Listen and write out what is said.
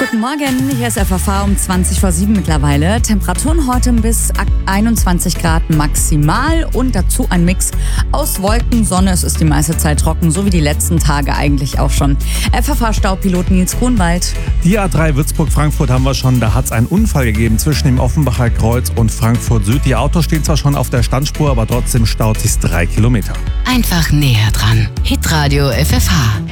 Guten Morgen, hier ist FFH um 20:07 mittlerweile. Temperaturen heute bis 21 Grad maximal und dazu ein Mix aus Wolken, Sonne. Es ist die meiste Zeit trocken, so wie die letzten Tage eigentlich auch schon. FFH-Staupilot Nils Grunwald. Die A3 Würzburg-Frankfurt haben wir schon. Da hat es einen Unfall gegeben zwischen dem Offenbacher Kreuz und Frankfurt Süd. Die Autos stehen zwar schon auf der Standspur, aber trotzdem staut sich 3 Kilometer. Einfach näher dran. Hitradio FFH.